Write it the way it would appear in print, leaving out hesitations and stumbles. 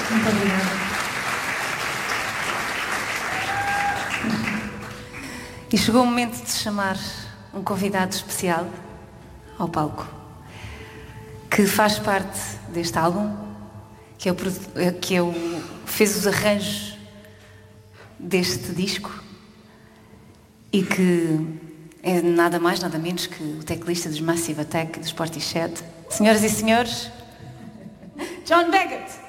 Muito obrigada. E chegou o momento de chamar um convidado especial ao palco, que faz parte deste álbum, que fez os arranjos deste disco e que é nada mais, nada menos que o teclista dos Massive Attack e dos Portishead. Senhoras e senhores, John Baggott!